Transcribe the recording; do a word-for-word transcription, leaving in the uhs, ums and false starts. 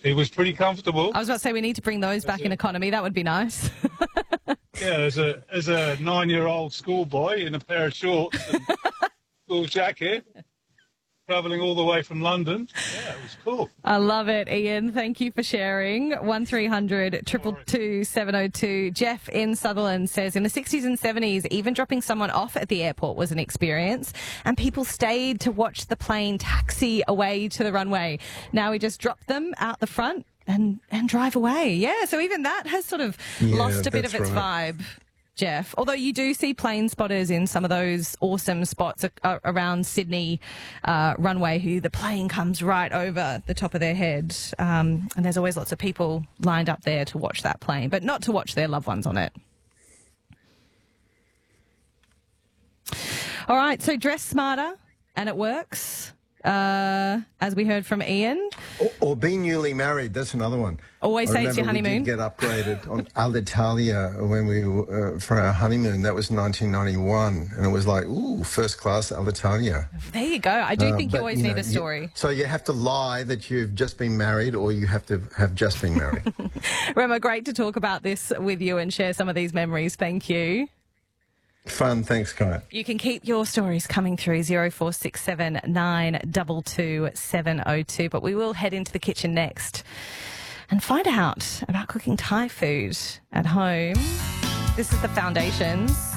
It was pretty comfortable. I was about to say we need to bring those back That's in it. economy. That would be nice. Yeah, as a as a nine-year-old schoolboy in a pair of shorts and school jacket, travelling all the way from London. Yeah, it was cool. I love it, Ian. Thank you for sharing. one three hundred two two two seven oh two. Jeff in Sutherland says, in the sixties and seventies, even dropping someone off at the airport was an experience, and people stayed to watch the plane taxi away to the runway. Now we just drop them out the front and, and drive away. Yeah, so even that has sort of Yeah, lost a bit of that's its right. vibe. Jeff, although you do see plane spotters in some of those awesome spots a- around Sydney uh, runway who the plane comes right over the top of their head. Um, and there's always lots of people lined up there to watch that plane, but not to watch their loved ones on it. All right, so dress smarter and it works, uh, as we heard from Ian. Or, or be newly married. That's another one. Always I say it's your remember honeymoon. We did get upgraded on Alitalia when we uh, for our honeymoon. That was nineteen ninety-one, and it was like, ooh, first class Alitalia. There you go. I do Uh, think you but, always you need know, a story. You, so you have to lie that you've just been married, or you have to have just been married. Rema, great to talk about this with you and share some of these memories. Thank you. Fun, thanks, Kai. You can keep your stories coming through zero four six seven nine two two seven oh two, but we will head into the kitchen next and find out about cooking Thai food at home. This is the Foundations.